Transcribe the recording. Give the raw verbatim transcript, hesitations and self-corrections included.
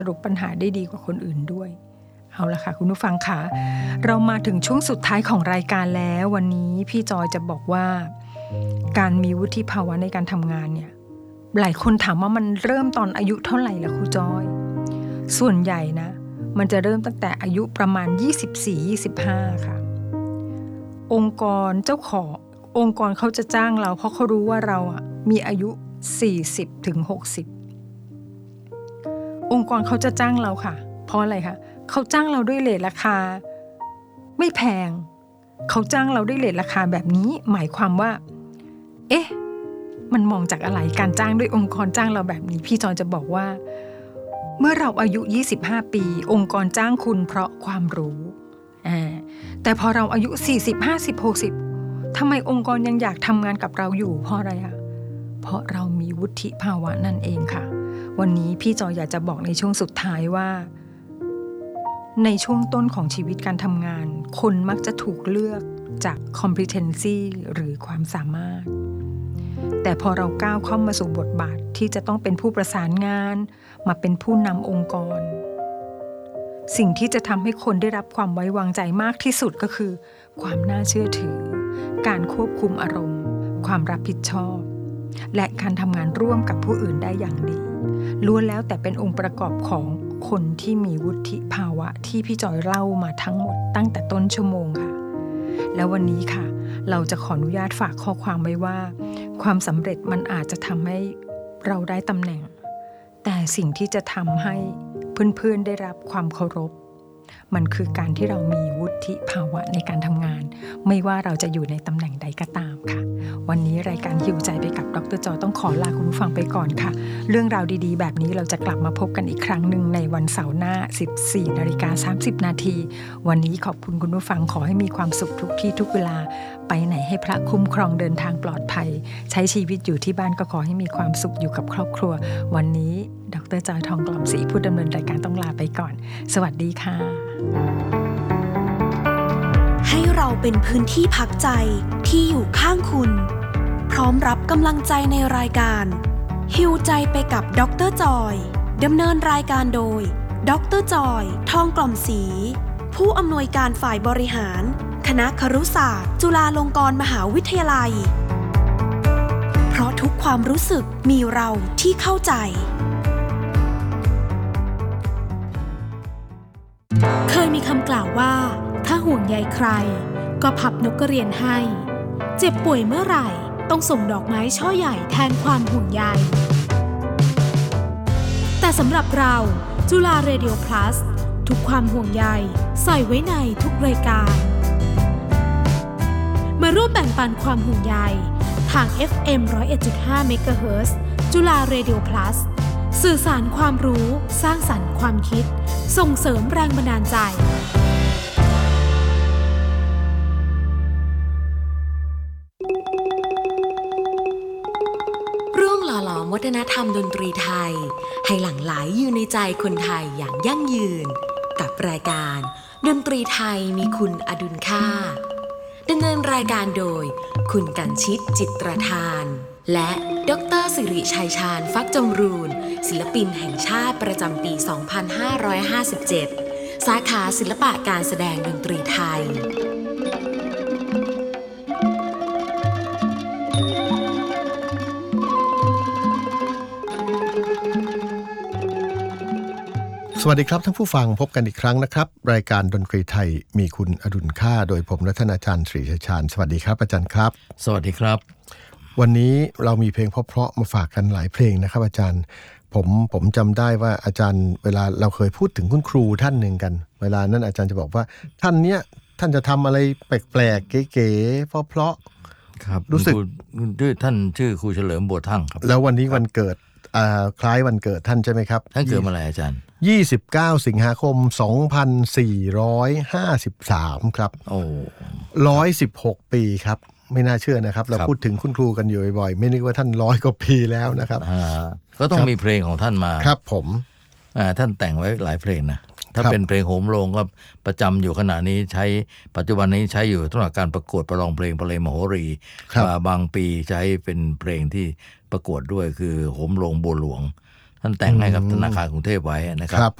สรุปปัญหาได้ดีกว่าคนอื่นด้วยเอาละค่ะคุณผู้ฟังค่ะเรามาถึงช่วงสุดท้ายของรายการแล้ววันนี้พี่จอยจะบอกว่าการมีวุฒิภาวะในการทำงานเนี่ยหลายคนถามว่ามันเริ่มตอนอายุเท่าไหร่ล่ะครูจอยส่วนใหญ่นะมันจะเริ่มตั้งแต่อายุประมาณ ยี่สิบสี่ ยี่สิบห้า ค่ะองค์กรเจ้าขององค์กรเขาจะจ้างเราเพราะเขารู้ว่าเราอ่ะมีอายุ สี่สิบถึงหกสิบ องค์กรเขาจะจ้างเราค่ะเพราะอะไรคะเขาจ้างเราด้วยเรทราคาไม่แพงเขาจ้างเราด้วยเรทราคาแบบนี้หมายความว่าเอ๊ะมันมองจากอะไรการจ้างด้วยองค์กรจ้างเราแบบนี้พี่จอยจะบอกว่าเมื่อเราอายุยี่สิบห้าปีองค์กรจ้างคุณเพราะความรู้อ่าแต่พอเราอายุสี่สิบ ห้าสิบ หกสิบทำไมองค์กรยังอยากทำงานกับเราอยู่เพราะอะไรอะเพราะเรามีวุฒิภาวะนั่นเองค่ะวันนี้พี่จอยอยากจะบอกในช่วงสุดท้ายว่าในช่วงต้นของชีวิตการทำงานคนมักจะถูกเลือกจาก competency หรือความสามารถแต่พอเราก้าวเข้ามาสู่บทบาทที่จะต้องเป็นผู้ประสานงานมาเป็นผู้นำองค์กรสิ่งที่จะทำให้คนได้รับความไว้วางใจมากที่สุดก็คือความน่าเชื่อถือการควบคุมอารมณ์ความรับผิดชอบและการทำงานร่วมกับผู้อื่นได้อย่างดีล้วนแล้วแต่เป็นองค์ประกอบของคนที่มีวุฒิภาวะที่พี่จอยเล่ามาทั้งหมดตั้งแต่ต้นชั่วโมงค่ะแล้ววันนี้ค่ะเราจะขออนุญาตฝากข้อความไว้ว่าความสำเร็จมันอาจจะทำให้เราได้ตำแหน่งแต่สิ่งที่จะทำให้เพื่อนๆได้รับความเคารพมันคือการที่เรามีวุฒิภาวะในการทำงานไม่ว่าเราจะอยู่ในตำแหน่งใดก็ตามค่ะวันนี้รายการฮีลใจไปกับดร.จอยต้องขอลาคุณผู้ฟังไปก่อนค่ะเรื่องราวดีๆแบบนี้เราจะกลับมาพบกันอีกครั้งหนึ่งในวันเสาร์หน้า สิบสี่นาฬิกาสามสิบนาทีวันนี้ขอบคุณคุณผู้ฟังขอให้มีความสุขทุกที่ทุกเวลาไปไหนให้พระคุ้มครองเดินทางปลอดภัยใช้ชีวิตอยู่ที่บ้านก็ขอให้มีความสุขอยู่กับครอบครัววันนี้ดร.จอยทองกล่อมศรีผู้ดำเนินรายการต้องลาไปก่อนสวัสดีค่ะให้เราเป็นพื้นที่พักใจที่อยู่ข้างคุณพร้อมรับกำลังใจในรายการฮีลใจไปกับดร.จอยดำเนินรายการโดยดร.จอยทองกล่อมศรีผู้อำนวยการฝ่ายบริหารคณะครุศาสตร์จุฬาลงกรณ์มหาวิทยาลัยเพราะทุกความรู้สึกมีเราที่เข้าใจเคยมีคำกล่าวว่าถ้าห่วงใยใครก็พับนกกระเรียนให้เจ็บป่วยเมื่อไหร่ต้องส่งดอกไม้ช่อใหญ่แทนความห่วงใยแต่สำหรับเราจุฬาเรดิโอ plus ทุกความห่วงใยใส่ไว้ในทุกรายการมาร่วมแบ่งปันความห่วงใยทาง เอฟ เอ็ม หนึ่งร้อยเอ็ดจุดห้า เมกะเฮิรตซ์จุฬาเรดิโอ plus สื่อสารความรู้สร้างสรรค์ความคิดส่งเสริมแรงบันดาลใจร่วมหล่อหลอมวัฒนธรรมดนตรีไทยให้หลั่งไหลอยู่ในใจคนไทยอย่างยั่งยืนกับรายการดนตรีไทยมีคุณอดุลค่าดำเนินรายการโดยคุณกัญชิตจิตรทานและดร.สิริชัยชาญฟักจำรูนศิลปินแห่งชาติประจำปี สองพันห้าร้อยห้าสิบเจ็ด สาขาศิลปะการแสดงดนตรีไทยสวัสดีครับท่านผู้ฟังพบกันอีกครั้งนะครับรายการดนตรีไทยมีคุณอดุลค่าโดยผมรัตนาจารย์ศรีชัยชาญสวัสดีครับอาจารย์ครับสวัสดีครับวันนี้เรามีเพลงเพราะๆมาฝากกันหลายเพลงนะครับอาจารย์ผมผมจำได้ว่าอาจารย์เวลาเราเคยพูดถึงคุณครูท่านหนึ่งกันเวลานั้นอาจารย์จะบอกว่าท่านเนี้ยท่านจะทำอะไรแปลกๆเก๋ๆเพราะๆครับรู้สึกท่านชื่อครูเฉลิมบัวทั่งครับแล้ววันนี้วันเกิดอ่าคล้ายวันเกิดท่านใช่ไหมครับท่านเกิดเมื่อไหร่อาจารย์ยี่สิบเก้าสิงหาคมสองพันสี่ร้อยห้าสิบสามครับโอ้หนึ่งร้อยสิบหกปีครับไม่น่าเชื่อนะครับเราพูดถึงคุณครูกันอยู่บ่อยๆไม่นึกว่าท่านร้อยกว่าปีแล้วนะครับก็ต้องมีเพลงของท่านมาครับผมท่านแต่งไว้หลายเพลงนะถ้าเป็นเพลงโหมโรงก็ประจำอยู่ขณะนี้ใช้ปัจจุบันนี้ใช้อยู่สำหรับการประกวดประลองเพลงเพลงมโหรีบางปีใช้เป็นเพลงที่ประกวดด้วยคือโหมโรงบัวหลวงท่านแต่งให้กับอืมธนาคารกรุงเทพไว้นะคครับ รับ